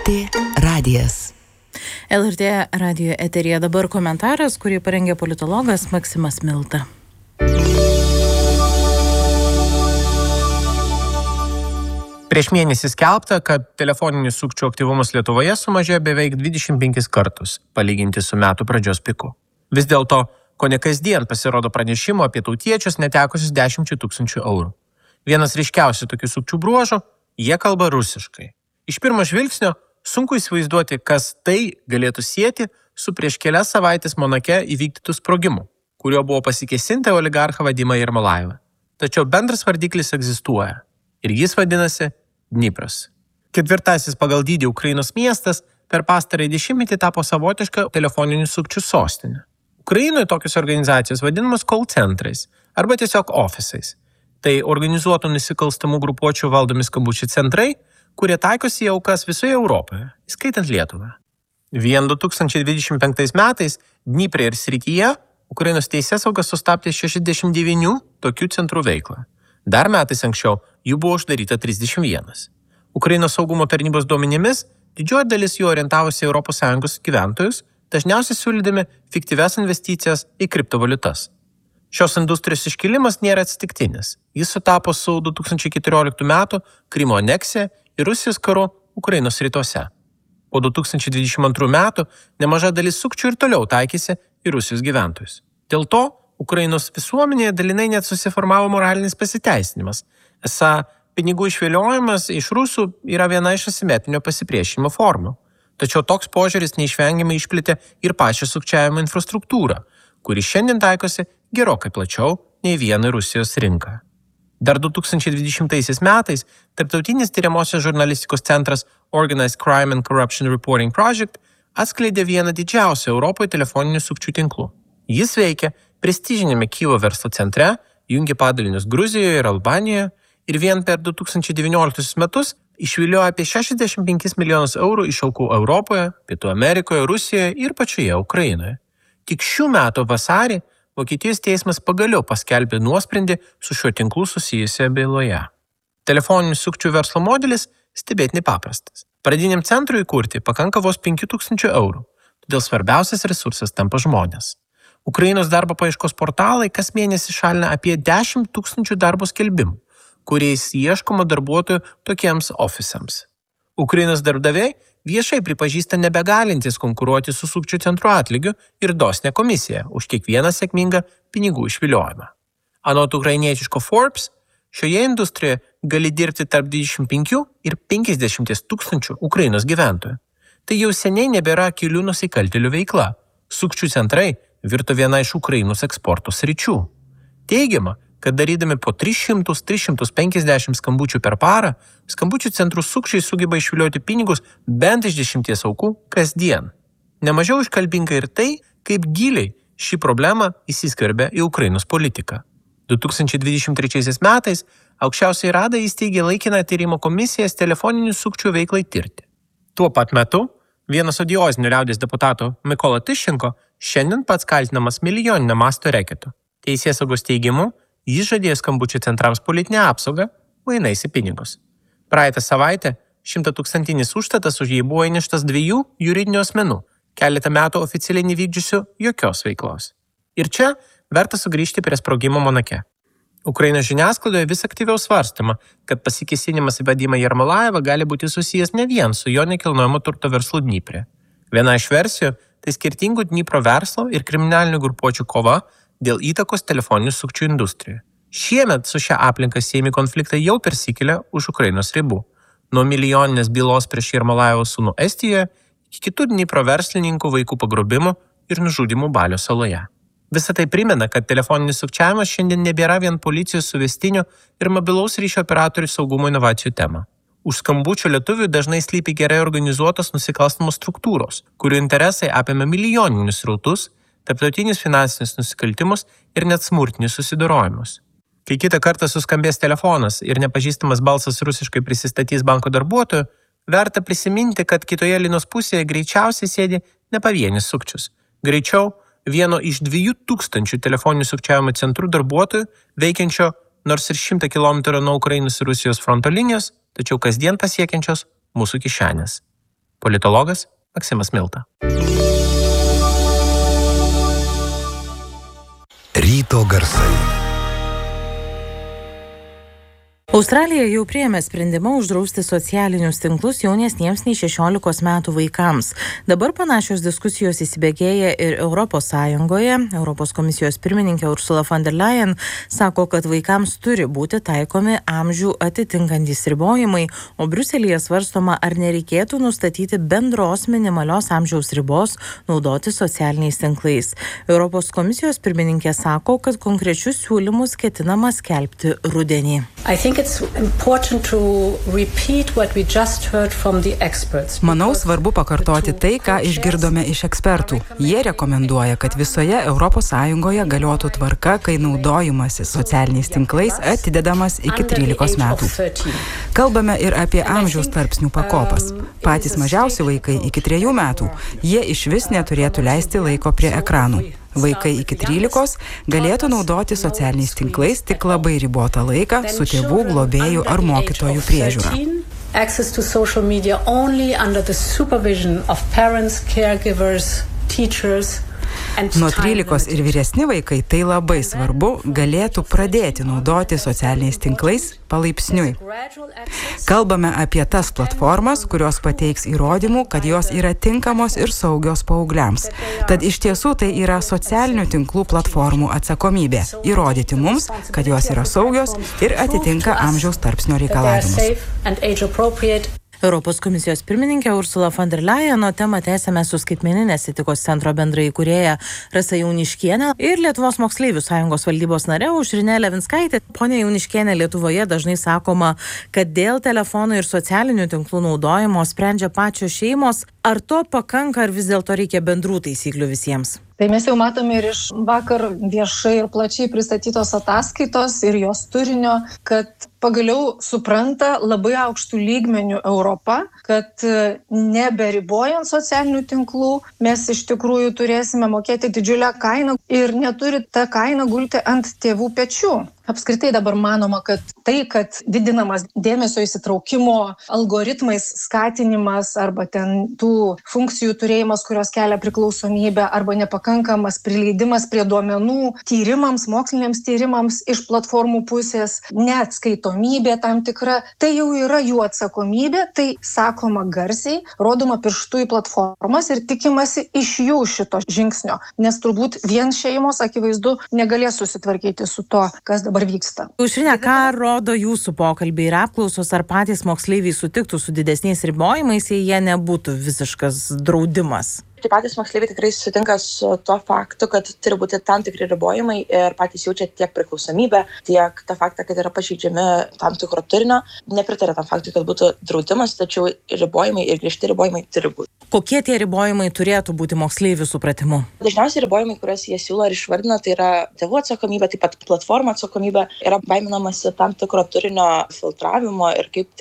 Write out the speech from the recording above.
LRT radijas. LRT radijo eteryje dabar komentaras, kurį parengė politologas Maksimas Milta. Prieš mėnesį skelbta, kad telefoninių sukčių aktyvumas Lietuvoje sumažėjo beveik 25 kartus, palyginti su metų pradžios piku. Vis dėlto, kone kasdien pasirodo pranešimo apie tautiečius netekusius 10 000 eurų. Vienas ryškiausių tokių sukčių bruožų – jie kalba rusiškai. Iš pirmo žvilgsnio sunku įsivaizduoti, kas tai galėtų sieti su prieš kelias savaitės Monake įvykdytų sprogimu, kuriuo buvo pasikėsinta oligarchą Vadimą Jermolajevą. Tačiau bendras vardiklis egzistuoja ir jis vadinasi Dnipras. Ketvirtasis pagal dydį Ukrainos miestas per pastarąjį dešimtmetį tapo savotišką telefoninių sukčių sostinę. Ukrainoje tokios organizacijos vadinamos call centrais arba tiesiog ofisais. Tai organizuotų nusikalstamų grupuočių valdomi skambučių centrai, kurie taikosi į aukas visoje Europoje, įskaitant Lietuvą. Vien 2025 metais Dniepre ir srityje Ukrainos teisėsauga sustabdė 69 tokių centrų veiklą. Dar metais anksčiau jų buvo uždaryta 31. Ukrainos saugumo tarnybos duomenimis didžioji dalis jų orientavosi į ES gyventojus, dažniausiai siūlydami fiktyvias investicijas į kriptovaliutas. Šios industrijos iškilimas nėra atsitiktinis. Jis sutapo su 2014 metų Krymo aneksija ir Rusijos karu Ukrainos rytuose. Po 2022 metų nemaža dalis sukčių ir toliau taikėsi į Rusijos gyventojus. Dėl to Ukrainos visuomenėje dalinai net susiformavo moralinis pasiteisinimas. Esą pinigų išviliojimas iš rusų yra viena iš asimetrinio pasipriešinimo formų. Tačiau toks požiūris neišvengiamai išplėtė ir pačią sukčiavimo infrastruktūrą, kuri šiandien taikosi gerokai plačiau nei vieną Rusijos rinką. Dar 2020 metais Tarptautinis tyriamosios žurnalistikos centras Organized Crime and Corruption Reporting Project atskleidė vieną didžiausių Europoje telefoninių sukčių tinklų. Jis veikia prestižinėme Kyjivo verslo centre, jungia padalinius Gruzijoje ir Albanijoje ir vien per 2019 metus išviliojo apie 65 milijonus eurų iš aukų Europoje, Pietų Amerikoje, Rusijoje ir pačioje Ukrainoje. Tik šių metų vasarį Vokietijos teismas pagaliau paskelbė nuosprendį su šiuo tinklu susijusioje byloje. Telefoninių sukčių verslo modelis stebėtinai paprastas. Pradiniam centrui įkurti pakanka vos 5 000 eurų, todėl svarbiausias resursas tampa žmonės. Ukrainos darbo paieškos portalai kas mėnesį šalina apie 10 000 darbo skelbimų, kuriais ieškoma darbuotojų tokiems ofisams. Ukrainos darbdaviai viešai pripažįsta nebegalintis konkuruoti su sukčių centro atlygiu ir dosne komisiją už kiekvieną sėkmingą pinigų išviliojimą. Anot ukrainietiško Forbes, šioje industrijoje gali dirbti tarp 25 ir 50 000 Ukrainos gyventojų. Tai jau seniai nebėra akilių nusikaltėlių veikla. Sukčių centrai virto viena iš Ukrainos eksporto sričių. Teigiama, kad darydami po 300-350 skambučių per parą, skambučių centrų sukčiai sugeba išvilioti pinigus bent iš 10 aukų kasdien. Nemažiau iškalbinga ir tai, kaip giliai ši problema įsiskverbė į Ukrainos politiką. 2023 metais aukščiausioji rada įsteigė laikiną tyrimo komisijas telefoninių sukčių veiklai tirti. Tuo pat metu vienas odiozinių liaudės deputatų Mykola Tyščenko šiandien pats kaltinamas milijoninio masto reketu. Teisėsaugos teigimu, jis žadėjo skambučių centrams politinę apsaugą, mainais į pinigus. Praeitą savaitę 100 000 užstatas už jį buvo įneštas 2 juridinių asmenų, keletą metų oficialiai nevykdžiusių jokios veiklos. Ir čia verta sugrįžti prie sprogimo Monake. Ukrainos žiniasklaidoje vis aktyviau svarstama, kad pasikėsinimas į Vadimą Jermolajevą gali būti susijęs ne vien su jo nekilnojamo turto verslu Dniepre. Viena iš versijų – tai skirtingų Dniepro verslo ir kriminalinių grupuočių kova dėl įtakos telefoninių sukčių industrijoje. Šiemet su šia aplinka siejami konfliktai jau persikėlė už Ukrainos ribų. Nuo milijoninės bylos prieš Jermolajevo sūnų Estijoje iki kitų Dniepro verslininkų vaikų pagrobimų ir nužudimų Balio saloje. Visą tai primena, kad telefoninis sukčiavimas šiandien nebėra vien policijos suvestinių ir mobilaus ryšio operatorių saugumo inovacijų tema. Už skambučių lietuvių dažnai slypi gerai organizuotos nusikalstamos struktūros, kurių interesai apima milijoninius srautus, tarptautinius finansinius nusikaltimus ir net smurtinius susidorojimus. Kai kitą kartą suskambės telefonas ir nepažįstamas balsas rusiškai prisistatys banko darbuotojų, verta prisiminti, kad kitoje linos pusėje greičiausiai sėdi ne pavienis sukčius. Greičiau vieno iš 2000 telefoninių sukčiavimo centrų darbuotojų, veikiančio nors ir 100 km nuo Ukrainos ir Rusijos fronto linijos, tačiau kasdien pasiekiančios mūsų kišenės. Politologas Maksimas Milta. Ryto garsai. Australija jau priėmė sprendimą uždrausti socialinius tinklus jaunesniems nei 16 metų vaikams. Dabar panašios diskusijos įsibėgėja ir Europos Sąjungoje. Europos komisijos pirmininkė Ursula von der Leyen sako, kad vaikams turi būti taikomi amžių atitinkantys ribojimai, o Briuselyje svarstoma, ar nereikėtų nustatyti bendros minimalios amžiaus ribos naudoti socialiniais tinklais. Europos komisijos pirmininkė sako, kad konkrečius siūlymus ketinama skelbti rudenį. Manau, svarbu pakartoti tai, ką išgirdome iš ekspertų. Jie rekomenduoja, kad visoje Europos Sąjungoje galiotų tvarka, kai naudojimasi socialiniais tinklais atidedamas iki 13 metų. Kalbame ir apie amžiaus tarpsnių pakopas. Patys mažiausi vaikai iki 3 metų, jie išvis neturėtų leisti laiko prie ekranų. Vaikai iki 13 galėtų naudoti socialiniais tinklais tik labai ribotą laiką su tėvų, globėjų ar mokytojų priežiūra. Access to social media only under the supervision of parents, caregivers, teachers. Nuo 13 ir vyresni vaikai, tai labai svarbu, galėtų pradėti naudoti socialiniais tinklais palaipsniui. Kalbame apie tas platformas, kurios pateiks įrodymų, kad jos yra tinkamos ir saugios paaugliams. Tad iš tiesų tai yra socialinių tinklų platformų atsakomybė įrodyti mums, kad jos yra saugios ir atitinka amžiaus tarpsnio reikalavimus. Europos komisijos pirmininkė Ursula von der Leyen, o temą tęsėme su skaitmeninės etikos centro bendraįkūrėja Rasa Jauniškienė ir Lietuvos moksleivių sąjungos valdybos narė Aušrinė Levinskaitė. Pone Jauniškienė, Lietuvoje dažnai sakoma, kad dėl telefonų ir socialinių tinklų naudojimo sprendžia pačios šeimos. Ar to pakanka, ar vis dėlto reikia bendrų taisyklių visiems? Tai mes jau matome ir iš vakar viešai ir plačiai pristatytos ataskaitos ir jos turinio, kad pagaliau supranta labai aukštų lygmenių Europą, kad neberibojant socialinių tinklų mes iš tikrųjų turėsime mokėti didžiulę kainą ir neturi ta kaina gulti ant tėvų pečių. Apskritai dabar manoma, kad tai, kad didinamas dėmesio įsitraukimo algoritmais skatinimas arba ten tų funkcijų turėjimas, kurios kelia priklausomybę arba nepakankamas prileidimas prie duomenų tyrimams, moksliniams tyrimams iš platformų pusės, neatskaitomybė tam tikra, tai jau yra jų atsakomybė, tai sakoma garsiai, rodoma pirštų į platformas ir tikimasi iš jų šito žingsnio, nes turbūt vien šeimos akivaizdu negalės susitvarkyti su to, kas dabar vyksta. Aušrine, ką rodo jūsų pokalbiai ir apklausos, ar patys moksleiviai sutiktų su didesniais ribojimais, jei jie nebūtų visiškas draudimas? Tai patys moksleiviai tikrai sutinka su tuo faktu, kad turi būti tam tikri ribojimai ir patys jaučia tiek priklausomybę, tiek tą faktą, kad yra pažeidžiami tam tikro turinio. Nepritarė tam faktui, kad būtų draudimas, tačiau ribojimai ir griežti ribojimai turi būti. Kokie tie ribojimai turėtų būti moksleivių supratimu? Dažniausiai ribojimai, kuriuos jie siūlo ir išvardina, tai yra tėvų atsakomybė, taip pat platformų atsakomybė, yra baiminamasi tam tikro turinio filtravimo ir kaip